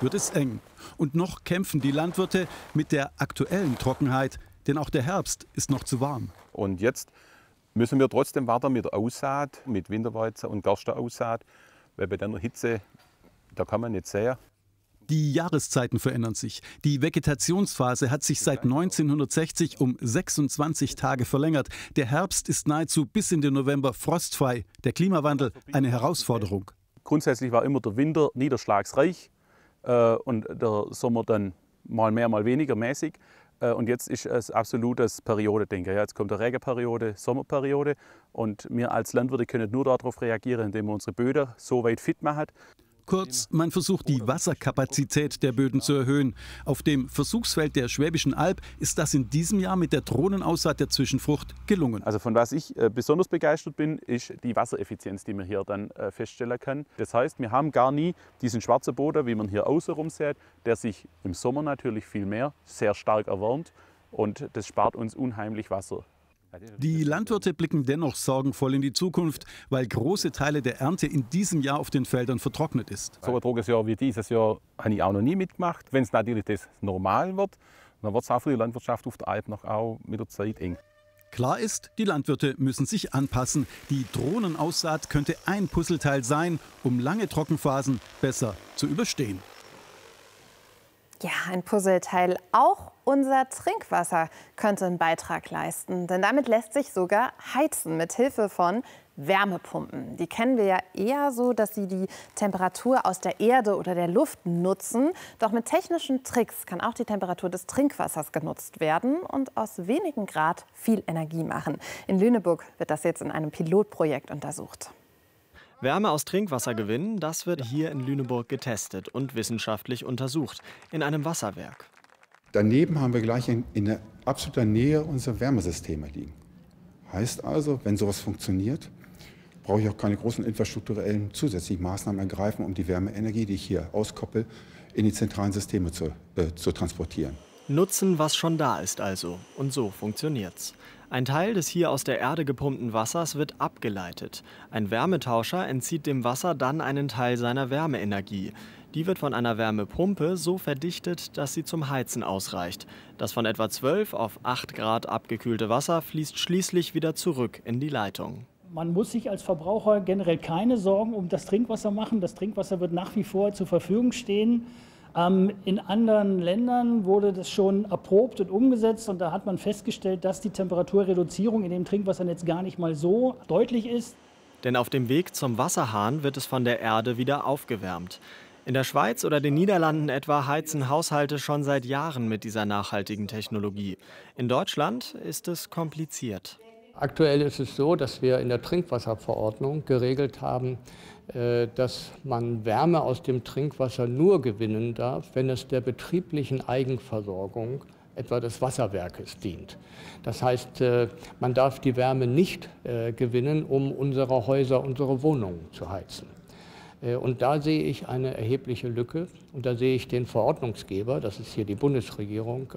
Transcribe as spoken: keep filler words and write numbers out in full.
wird es eng. Und noch kämpfen die Landwirte mit der aktuellen Trockenheit, denn auch der Herbst ist noch zu warm. Und jetzt müssen wir trotzdem warten mit der Aussaat, mit Winterweizen und Gersteaussaat, weil bei der Hitze, da kann man nicht säen. Die Jahreszeiten verändern sich. Die Vegetationsphase hat sich seit neunzehnhundertsechzig um sechsundzwanzig Tage verlängert. Der Herbst ist nahezu bis in den November frostfrei. Der Klimawandel eine Herausforderung. Grundsätzlich war immer der Winter niederschlagsreich äh, und der Sommer dann mal mehr, mal weniger mäßig. Äh, und jetzt ist es absolutes Periodendenken. Ja, jetzt kommt eine Regenperiode, Sommerperiode. Und wir als Landwirte können nur darauf reagieren, indem wir unsere Böden so weit fit machen. Kurz, man versucht die Wasserkapazität der Böden zu erhöhen. Auf dem Versuchsfeld der Schwäbischen Alb ist das in diesem Jahr mit der Drohnenaussaat der Zwischenfrucht gelungen. Also von was ich äh, besonders begeistert bin, ist die Wassereffizienz, die man hier dann äh, feststellen kann. Das heißt, wir haben gar nie diesen schwarzen Boden, wie man hier außenrum sieht, der sich im Sommer natürlich viel mehr sehr stark erwärmt und das spart uns unheimlich Wasser. Die Landwirte blicken dennoch sorgenvoll in die Zukunft, weil große Teile der Ernte in diesem Jahr auf den Feldern vertrocknet ist. So ein trockenes Jahr wie dieses Jahr habe ich auch noch nie mitgemacht. Wenn es natürlich das normal wird, dann wird es auch für die Landwirtschaft auf der Alp noch auch mit der Zeit eng. Klar ist, die Landwirte müssen sich anpassen. Die Drohnenaussaat könnte ein Puzzleteil sein, um lange Trockenphasen besser zu überstehen. Ja, ein Puzzleteil. Auch unser Trinkwasser könnte einen Beitrag leisten. Denn damit lässt sich sogar heizen mit Hilfe von Wärmepumpen. Die kennen wir ja eher so, dass sie die Temperatur aus der Erde oder der Luft nutzen. Doch mit technischen Tricks kann auch die Temperatur des Trinkwassers genutzt werden und aus wenigen Grad viel Energie machen. In Lüneburg wird das jetzt in einem Pilotprojekt untersucht. Wärme aus Trinkwasser gewinnen, das wird hier in Lüneburg getestet und wissenschaftlich untersucht, in einem Wasserwerk. Daneben haben wir gleich in, in der absoluter Nähe unsere Wärmesysteme liegen. Heißt also, wenn sowas funktioniert, brauche ich auch keine großen infrastrukturellen zusätzlichen Maßnahmen ergreifen, um die Wärmeenergie, die ich hier auskoppel, in die zentralen Systeme zu, äh, zu transportieren. Nutzen, was schon da ist also. Und so funktioniert's. Ein Teil des hier aus der Erde gepumpten Wassers wird abgeleitet. Ein Wärmetauscher entzieht dem Wasser dann einen Teil seiner Wärmeenergie. Die wird von einer Wärmepumpe so verdichtet, dass sie zum Heizen ausreicht. Das von etwa zwölf auf acht Grad abgekühlte Wasser fließt schließlich wieder zurück in die Leitung. Man muss sich als Verbraucher generell keine Sorgen um das Trinkwasser machen. Das Trinkwasser wird nach wie vor zur Verfügung stehen. Ähm, in anderen Ländern wurde das schon erprobt und umgesetzt und da hat man festgestellt, dass die Temperaturreduzierung in dem Trinkwassernetz gar nicht mal so deutlich ist. Denn auf dem Weg zum Wasserhahn wird es von der Erde wieder aufgewärmt. In der Schweiz oder den Niederlanden etwa heizen Haushalte schon seit Jahren mit dieser nachhaltigen Technologie. In Deutschland ist es kompliziert. Aktuell ist es so, dass wir in der Trinkwasserverordnung geregelt haben, dass man Wärme aus dem Trinkwasser nur gewinnen darf, wenn es der betrieblichen Eigenversorgung, etwa des Wasserwerkes, dient. Das heißt, man darf die Wärme nicht gewinnen, um unsere Häuser, unsere Wohnungen zu heizen. Und da sehe ich eine erhebliche Lücke und da sehe ich den Verordnungsgeber, das ist hier die Bundesregierung,